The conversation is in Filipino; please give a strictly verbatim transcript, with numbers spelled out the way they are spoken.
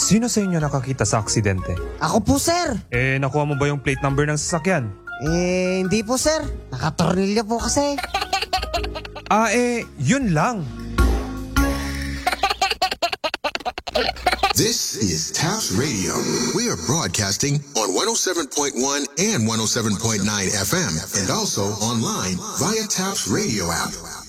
Sino sa inyo nakakita sa aksidente? Ako po, sir. Eh, nakuha mo ba yung plate number ng sasakyan? Eh, hindi po, sir. Nakatornilyo po kasi. Ah, eh, yun lang. This is Taps Radio. We are broadcasting on one oh seven point one and one oh seven point nine F M and also online via Taps Radio app.